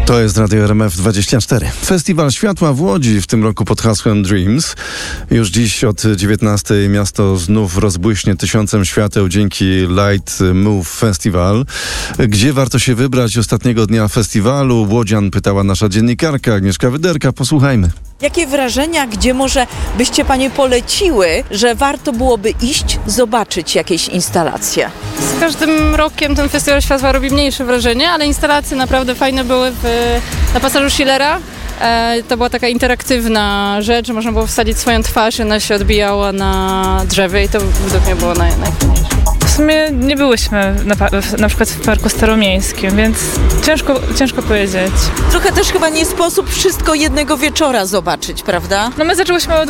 To jest Radio RMF24. Festiwal Światła w Łodzi w tym roku pod hasłem Dreams. Już dziś od 19 miasto znów rozbłyśnie 1000 świateł dzięki Light Move Festival. Gdzie warto się wybrać ostatniego dnia festiwalu? Łodzian pytała nasza dziennikarka Agnieszka Wyderka. Posłuchajmy. Jakie wrażenia, gdzie może byście panie poleciły, że warto byłoby iść, zobaczyć jakieś instalacje? Z każdym rokiem ten Festiwal Światła robi mniejsze wrażenie, ale instalacje naprawdę fajne były na pasażu Schillera. To była taka interaktywna rzecz, że można było wsadzić swoją twarz i ona się odbijała na drzewie i to według mnie było najfajniejsze. W sumie nie byłyśmy na przykład w Parku Staromiejskim, więc ciężko powiedzieć. Trochę też chyba nie sposób wszystko jednego wieczora zobaczyć, prawda? No my zaczęłyśmy o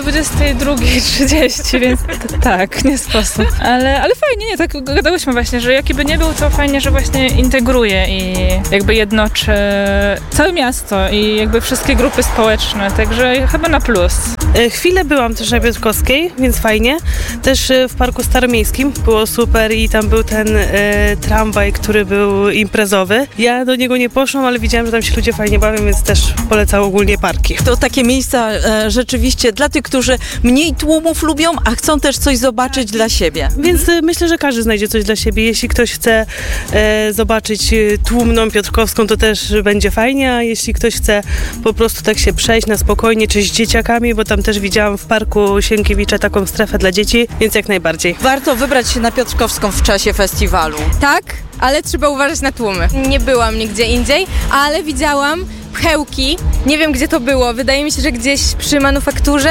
22:30, więc tak, nie sposób. Ale fajnie, nie, tak gadałyśmy właśnie, że jaki by nie był, to fajnie, że właśnie integruje i jakby jednoczy całe miasto i jakby wszystkie grupy społeczne, także chyba na plus. Chwilę byłam też na Piotrkowskiej, więc fajnie. Też w Parku Staromiejskim było super i tam był ten tramwaj, który był imprezowy. Ja do niego nie poszłam, ale widziałam, że tam się ludzie fajnie bawią, więc też polecam ogólnie parki. To takie miejsca rzeczywiście dla tych, którzy mniej tłumów lubią, a chcą też coś zobaczyć dla siebie. Więc myślę, że każdy znajdzie coś dla siebie. Jeśli ktoś chce zobaczyć tłumną Piotrkowską, to też będzie fajnie, a jeśli ktoś chce po prostu tak się przejść na spokojnie, czy z dzieciakami, bo tam też widziałam w Parku Sienkiewicza taką strefę dla dzieci, więc jak najbardziej. Warto wybrać się na Piotrkowską w czasie festiwalu. Tak, ale trzeba uważać na tłumy. Nie byłam nigdzie indziej, ale widziałam pchełki. Nie wiem, gdzie to było. Wydaje mi się, że gdzieś przy manufakturze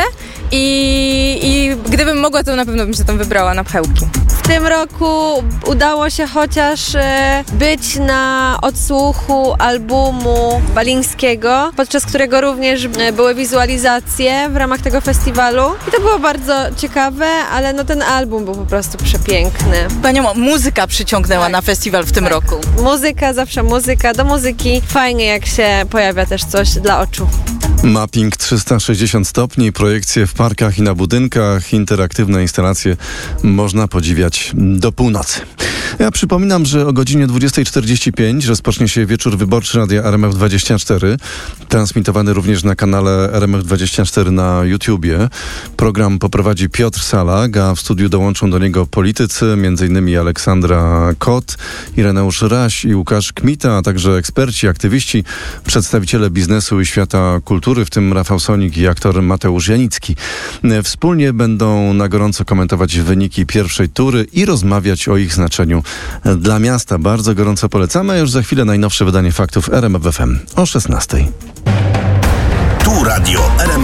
i gdybym mogła, to na pewno bym się tam wybrała na pchełki. W tym roku udało się chociaż być na odsłuchu albumu Balińskiego, podczas którego również były wizualizacje w ramach tego festiwalu. I to było bardzo ciekawe, ale no ten album był po prostu przepiękny. Panią muzyka przyciągnęła na festiwal w tym roku. Muzyka, zawsze muzyka. Do muzyki fajnie, jak się pojawia też coś dla oczu. Mapping 360 stopni, projekcje w parkach i na budynkach, interaktywne instalacje można podziwiać do północy. Ja przypominam, że o godzinie 20:45 rozpocznie się wieczór wyborczy Radia RMF24, transmitowany również na kanale RMF24 na YouTubie. Program poprowadzi Piotr Salak, a w studiu dołączą do niego politycy, m.in. Aleksandra Kot, Ireneusz Raś i Łukasz Kmita, a także eksperci, aktywiści, przedstawiciele biznesu i świata kultury, w tym Rafał Sonik i aktor Mateusz Janicki. Wspólnie będą na gorąco komentować wyniki pierwszej tury i rozmawiać o ich znaczeniu dla miasta. Bardzo gorąco polecamy, a już za chwilę najnowsze wydanie faktów RMF FM o 16:00. Tu Radio RMF.